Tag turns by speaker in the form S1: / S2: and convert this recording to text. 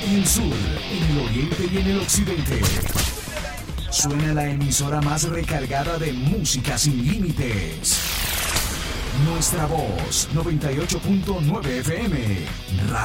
S1: en el sur, en el oriente y en el occidente. Suena la emisora más recargada de música sin límites. Nuestra voz, 98.9 FM.